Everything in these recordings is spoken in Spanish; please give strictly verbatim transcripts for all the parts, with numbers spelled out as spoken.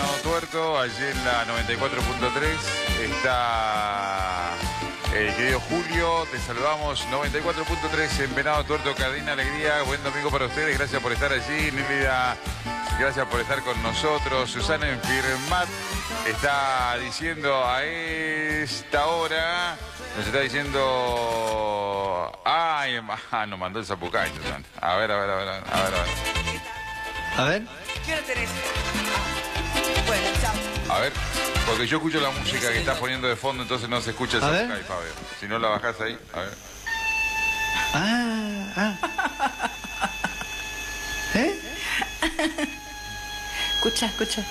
Venado Tuerto, allí en la noventa y cuatro punto tres está el querido Julio, te saludamos, noventa y cuatro punto tres en Venado Tuerto, Cadena Alegría, buen domingo para ustedes, gracias por estar allí, Nélida, gracias por estar con nosotros, Susana en Firmat está diciendo a esta hora, nos está diciendo, ay, ah, nos mandó el Zapucay, Susana, a ver, a ver, a ver, a ver, a ver. A ver. ¿Qué hora tenés? Bueno, chao. A ver, porque yo escucho la música que estás poniendo de fondo, entonces no se escucha el Zapucay, Fabio. Si no la bajás ahí, a ver. Ah, ah. ¿Eh? Escucha, escucha.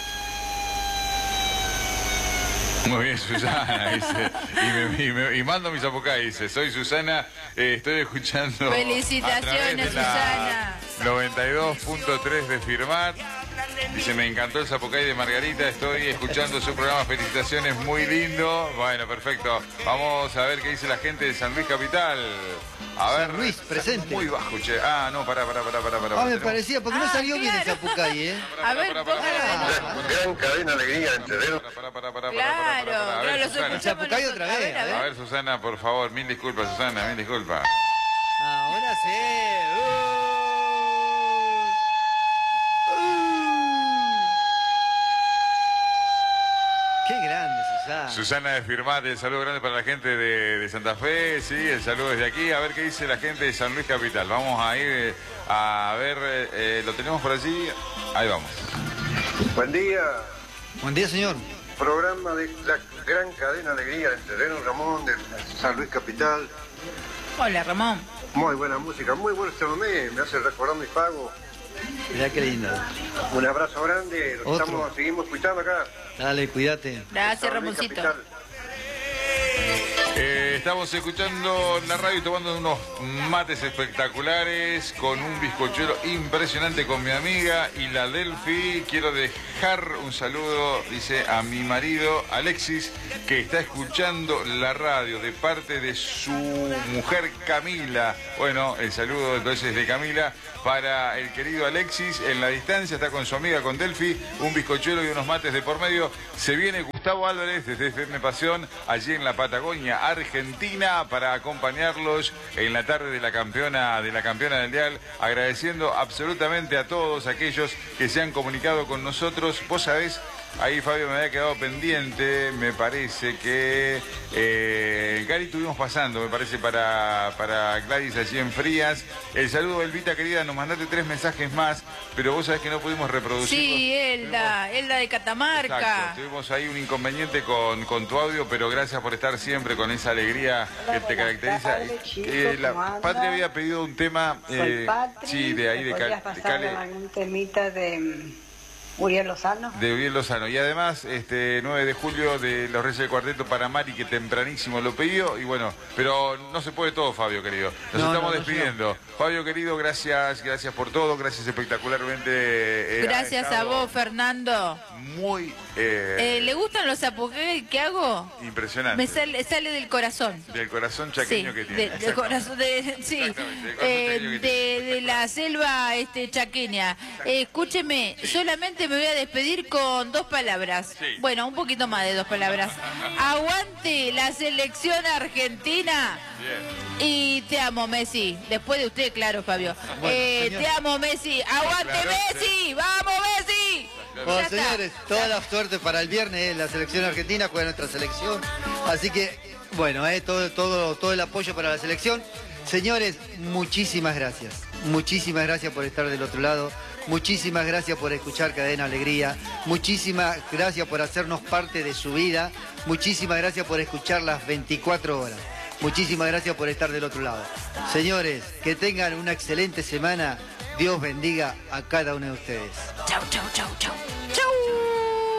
Muy bien, Susana, dice. Y, me, y, me, y mando mi Zapucay, dice. Soy Susana, eh, estoy escuchando. Felicitaciones, Susana. noventa y dos punto tres de Firmat. Dice, me encantó el Zapucay de Margarita, estoy escuchando su programa, felicitaciones, muy lindo. Bueno, perfecto. Vamos a ver qué dice la gente de San Luis Capital. A ver. San Luis, presente. Muy bajo, che. Ah, no, pará, pará, pará, pará. pará Ah, me tenemos... parecía, porque no Ah, salió bien el claro. Zapucay, ¿eh? Pará, A ver, pará, pará, pará, póngala. pará, pará. Gran cadena alegría entre dedos. Pará, pará, pará, pará, Claro, pará, pará, pará. A ver, claro, lo Susana. escuchamos Zapucay nosotros. otra vez, A ver, a A ver. ver, Susana, por favor, mil disculpas, Susana, mil disculpas. Ahora sí. Uh. Uh. Qué grande, Susana. Susana de Firmate, el saludo grande para la gente de, de Santa Fe, sí, el saludo desde aquí. A ver qué dice la gente de San Luis Capital. Vamos a ir eh, a ver, eh, lo tenemos por allí. Ahí vamos. Buen día. Buen día, señor. Programa de la gran cadena alegría entre dedos, Ramón de San Luis Capital. Hola, Ramón. Muy buena música, muy bueno este momento, me hace recordar mis pagos. Mirá qué lindo. Un abrazo grande, los Otro. estamos, seguimos escuchando acá. Dale, cuídate. Gracias, San Luis Ramoncito. Capital. Eh, estamos escuchando la radio y tomando unos mates espectaculares con un bizcochuelo impresionante con mi amiga y la Delphi. Quiero dejar un saludo, dice, a mi marido Alexis, que está escuchando la radio de parte de su mujer Camila. Bueno, el saludo entonces de Camila para el querido Alexis. En la distancia está con su amiga, con Delphi, un bizcochuelo y unos mates de por medio. Se viene Gustavo Álvarez desde F M Pasión, allí en la Patagonia Argentina, para acompañarlos en la tarde de la campeona de la campeona del Dial, agradeciendo absolutamente a todos aquellos que se han comunicado con nosotros. Vos sabés, ahí Fabio me había quedado pendiente, me parece que eh, Gary estuvimos pasando, me parece, para, para Gladys allí en Frías. El saludo, Elvita querida, nos mandaste tres mensajes más, pero vos sabés que no pudimos reproducirlos. Sí, Elda, Elda de Catamarca. Exacto, tuvimos ahí un inconveniente con, con tu audio, pero gracias por estar siempre con esa alegría que te caracteriza. Eh, la Patria había pedido un tema, eh, sí, de ahí de, Cal, de Cale, algún temita de um, Uriel Lozano. de Uriel Lozano. Y además, este nueve de julio de Los Reyes del Cuarteto para Mari, que tempranísimo lo pidió. Y bueno, pero no se puede todo, Fabio, querido. Nos No, estamos no, no, despidiendo. Fabio, querido, gracias, gracias por todo, gracias espectacularmente. Eh, Gracias ha a estado vos, Fernando. Muy eh, Eh, ¿Le gustan los Zapucay que hago? impresionante. Me sale, sale del corazón. Del corazón chaqueño Sí, que tiene. de- del corazón de, sí, Exactamente, del corazón eh, chaqueño que de, tiene. de la selva este, chaqueña. Eh, escúcheme, solamente me voy a despedir con dos palabras. Sí. Bueno, un poquito más de dos palabras. Aguante la selección argentina. Bien. Y te amo, Messi. Después de usted, claro, Fabio. Bueno, Eh, señor. te amo, Messi. ¡Aguante, Claro, Messi! ¡Vamos, Messi! Bueno, Ya está. señores, toda la suerte para el viernes, eh, la selección argentina juega nuestra selección. Así que, bueno, eh, todo, todo, todo el apoyo para la selección. Señores, muchísimas gracias. Muchísimas gracias por estar del otro lado. Muchísimas gracias por escuchar Cadena Alegría. Muchísimas gracias por hacernos parte de su vida. Muchísimas gracias por escuchar las veinticuatro horas. Muchísimas gracias por estar del otro lado. Señores, que tengan una excelente semana. Dios bendiga a cada uno de ustedes. Chau, chau, chau, chau.